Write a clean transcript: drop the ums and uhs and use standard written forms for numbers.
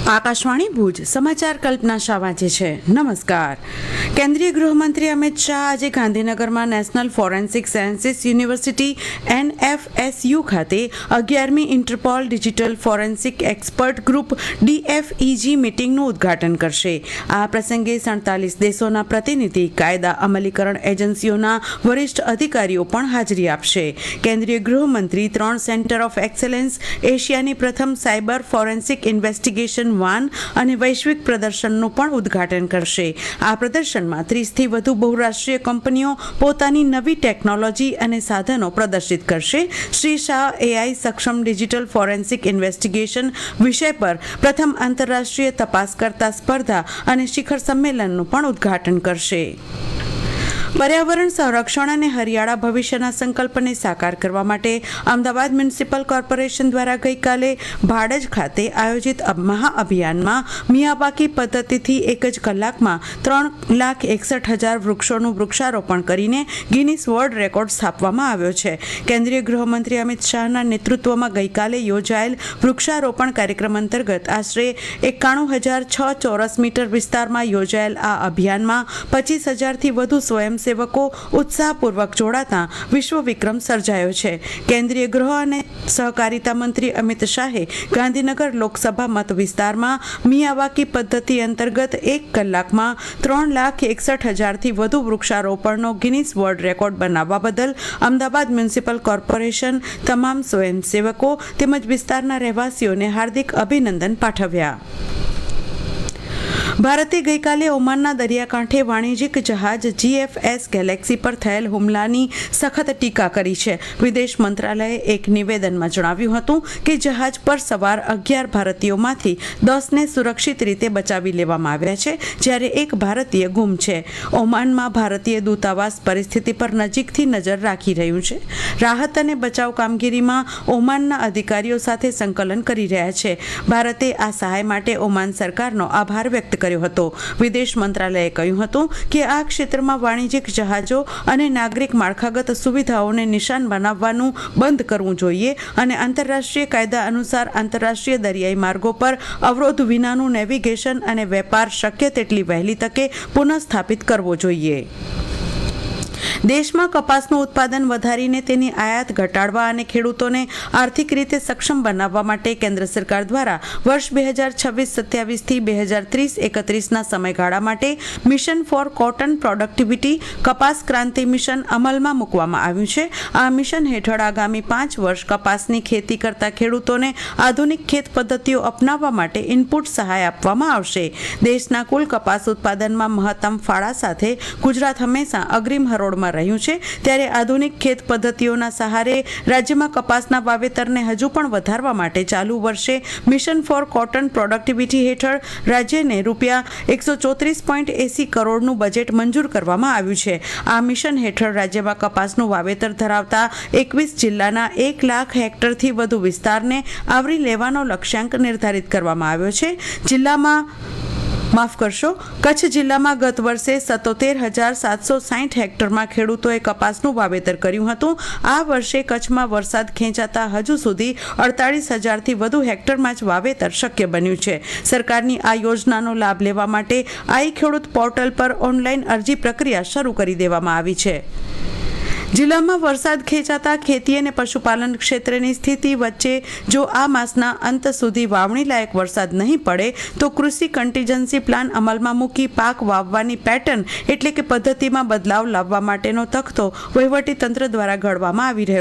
આકાશવાણી ભુજ સમાચાર કલ્પના શાહ વાંચે છે. નમસ્કાર. કેન્દ્રીય ગૃહમંત્રી અમિત શાહ આજે ગાંધીનગરમાં national forensic sciences university NFSU ખાતે 11મી Interpol digital forensic expert group DFEG મીટિંગનું ઉદ્ઘાટન કરશે. આ પ્રસંગે 47 દેશોના પ્રતિનિધિ, કાયદા અમલીકરણ એજન્સીઓના વરિષ્ઠ અધિકારીઓ પણ હાજરી આપશે. કેન્દ્રીય ગૃહમંત્રી 3 સેન્ટર ઓફ એક્સેલન્સ, એશિયાની પ્રથમ સાયબર ફોરેન્સિક ઇન્વેસ્ટિગેશન વાન અને વૈશ્વિક પ્રદર્શનનું પણ ઉદ્ઘાટન કરશે. આ પ્રદર્શનમાં 30થી વધુ બહુરાષ્ટ્રીય કંપનીઓ પોતાની નવી ટેકનોલોજી અને સાધનો પ્રદર્શિત કરશે. શ્રી શાહ AI સક્ષમ ડિજિટલ ફોરેન્સિક ઇન્વેસ્ટિગેશન વિષય પર પ્રથમ આંતરરાષ્ટ્રીય તપાસકર્તા સ્પર્ધા અને શિખર સંમેલનનું પણ ઉદ્ઘાટન કરશે. પર્યાવરણ સંરક્ષણ અને હરિયાળા ભવિષ્યના સંકલ્પને સાકાર કરવા માટે અમદાવાદ મ્યુનિસિપલ કોર્પોરેશન દ્વારા ગઈકાલે ભાડજ ખાતે આયોજિત મહાઅભિયાનમાં મિયાવાકી પદ્ધતિથી એક જ કલાકમાં 3,61,000 વૃક્ષોનું વૃક્ષારોપણ કરીને ગિનીસ વર્લ્ડ રેકોર્ડ સ્થાપવામાં આવ્યો છે. કેન્દ્રીય ગૃહમંત્રી અમિત શાહના નેતૃત્વમાં ગઈકાલે યોજાયેલ વૃક્ષારોપણ કાર્યક્રમ અંતર્ગત આશરે 91,006 ચોરસ મીટર વિસ્તારમાં યોજાયેલ આ અભિયાનમાં 25,000થી વધુ સ્વયંસેવકો ઉત્સાહપૂર્વક જોડાતા વિશ્વ વિક્રમ સર્જાયો છે. કેન્દ્રીય ગૃહ અને સહકારિતા મંત્રી અમિત શાહે ગાંધીનગર લોકસભા મત વિસ્તારમાં મિયાવાકી પદ્ધતિ અંતર્ગત 1 કલાકમાં 3,61,000થી વધુ વૃક્ષારોપણનો ગિનીસ વર્લ્ડ રેકોર્ડ બનાવવા બદલ અમદાવાદ મ્યુનિસિપલ કોર્પોરેશન, તમામ સ્વયંસેવકો તેમજ વિસ્તારના રહેવાસીઓને હાર્દિક અભિનંદન પાઠવ્યા. ભારતે ગઈકાલે ઓમાનના દરિયાકાંઠે વાણિજ્યિક જહાજ GFS ગેલેક્સી પર થયેલ હુમલાની સખત ટીકા કરી છે. વિદેશ મંત્રાલયે એક નિવેદનમાં જણાવ્યું હતું કે જહાજ પર સવાર 11 ભારતીયોમાંથી 10ને સુરક્ષિત રીતે બચાવી લેવામાં આવ્યા છે, જ્યારે એક ભારતીય ગુમ છે. ઓમાનમાં ભારતીય દૂતાવાસ પરિસ્થિતિ પર નજીકથી નજર રાખી રહ્યું છે. રાહત અને બચાવ કામગીરીમાં ઓમાનના અધિકારીઓ સાથે સંકલન કરી રહ્યા છે. ભારતે આ સહાય માટે ઓમાન સરકારનો આભાર વ્યક્ત કર્યો હતો. વિદેશ મંત્રાલયે કહ્યું હતું કે આ ક્ષેત્રમાં વાણિજ્યિક જહાજો અને નાગરિક માળખાગત સુવિધાઓને નિશાન બનાવવાનું બંધ કરવું જોઈએ અને આંતરરાષ્ટ્રીય કાયદા અનુસાર આંતરરાષ્ટ્રીય દરિયાઈ માર્ગો પર અવરોધ વિનાનું નેવિગેશન અને વેપાર શક્ય તેટલી વહેલી તકે પુનઃસ્થાપિત કરવો જોઈએ. દેશમાં કપાસનું ઉત્પાદન વધારીને તેની આયાત ઘટાડવા અને ખેડૂતોને આર્થિક રીતે સક્ષમ બનાવવા માટે કેન્દ્ર સરકાર દ્વારા વર્ષ 2026-27 થી 2030-31ના સમયગાળા માટે મિશન ફોર કોટન પ્રોડક્ટિવિટી કપાસ ક્રાંતિ મિશન અમલમાં મૂકવામાં આવ્યું છે. આ મિશન હેઠળ આગામી 5 વર્ષ કપાસની ખેતી કરતા ખેડૂતોને આધુનિક ખેત પદ્ધતિઓ અપનાવવા માટે ઇનપુટ સહાય આપવામાં આવશે. દેશના કુલ કપાસ ઉત્પાદનમાં મહત્તમ ફાળા સાથે ગુજરાત હંમેશા અગ્રીમ હરોળમાં રહ્યું છે, ત્યારે આધુનિક ખેત પદ્ધતિઓના સહારે રાજ્યમાં કપાસના વાવેતરને હજુ પણ વધારવા માટે ચાલુ વર્ષે મિશન ફોર કોટન પ્રોડક્ટિવિટી હેઠળ રાજ્યને ₹134.80 કરોડનું બજેટ મંજૂર કરવામાં આવ્યું છે. આ મિશન હેઠળ રાજ્યમાં કપાસનું વાવેતર ધરાવતા 21 જિલ્લાના 1 લાખ હેક્ટરથી વધુ વિસ્તારને આવરી લેવાનો લક્ષ્યાંક નિર્ધારિત કરવામાં આવ્યો છે. કચ્છ જિલ્લામાં ગત વર્ષે 77,760 હેક્ટરમાં ખેડૂતોએ કપાસનું વાવેતર કર્યું હતું. આ વર્ષે કચ્છમાં વરસાદ ખેંચાતા હજુ સુધી 48,000થી વધુ હેક્ટરમાં જ વાવેતર શક્ય બન્યું છે. સરકારની આ યોજનાનો લાભ લેવા માટે આઈ ખેડૂત પોર્ટલ પર ઓનલાઈન અરજી પ્રક્રિયા શરૂ કરી દેવામાં આવી છે. જિલ્લામાં વરસાદ ખેંચાતા ખેતી અને પશુપાલન ક્ષેત્રની સ્થિતિ વચ્ચે જો આ માસના અંત સુધી વાવણી લાયક વરસાદ નહીં પડે તો કૃષિ કન્ટીજન્સી પ્લાન અમલમાં મૂકી પાક વાવવાની પેટર્ન એટલે કે પદ્ધતિમાં બદલાવ લાવવા માટેનો તખતો વહીવટી તંત્ર દ્વારા ઘડવામાં આવી રહ્યો